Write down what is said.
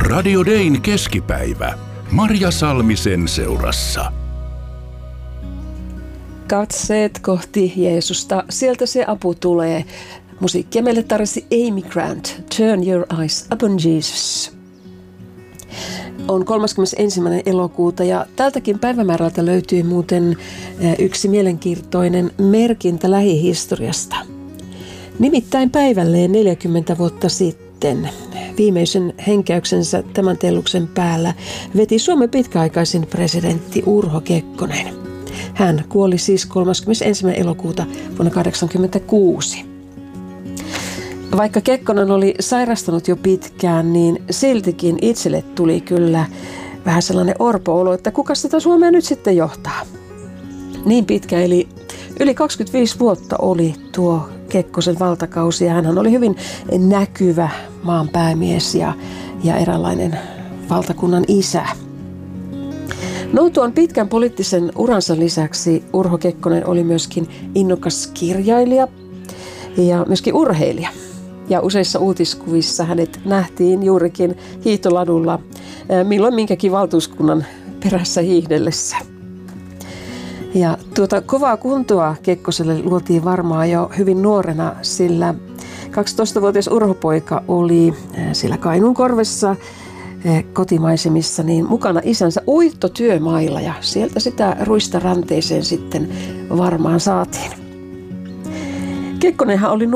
Radio Dayn keskipäivä. Marja Salmisen seurassa. Katseet kohti Jeesusta, sieltä se apu tulee. Musiikkia meille tarjosi Amy Grant, Turn Your Eyes Upon Jesus. On 31. elokuuta ja tältäkin päivämäärältä löytyy muuten yksi mielenkiintoinen merkintä lähihistoriasta. Nimittäin päivälleen 40 vuotta sitten viimeisen henkäyksensä tämän telluksen päällä veti Suomen pitkäaikaisin presidentti Urho Kekkonen. Hän kuoli siis 31. elokuuta vuonna 1986. Vaikka Kekkonen oli sairastunut jo pitkään, niin siltikin itselle tuli kyllä vähän sellainen orpo-olo, että kukas tätä Suomea nyt sitten johtaa. Niin pitkä, eli yli 25 vuotta oli tuo Kekkosen valtakausi ja hän oli hyvin näkyvä maan päämies ja eräänlainen valtakunnan isä. No tuon pitkän poliittisen uransa lisäksi Urho Kekkonen oli myöskin innokas kirjailija ja myöskin urheilija. Ja useissa uutiskuvissa hänet nähtiin juurikin hiihtoladulla milloin minkäkin valtuuskunnan perässä hiihdellessä. Ja tuota kovaa kuntoa Kekkoselle luotiin varmaan jo hyvin nuorena, sillä 12-vuotias Urho-poika oli siellä Kainuun korvessa kotimaisemissa niin mukana isänsä uittotyömailla ja sieltä sitä ruista ranteeseen sitten varmaan saatiin. Kekkonenhan oli